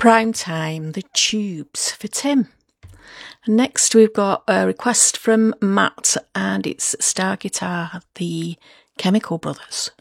Prime Time, The Tubes for Tim. And next we've got a request from Matt, and it's Star Guitar, the Chemical Brothers.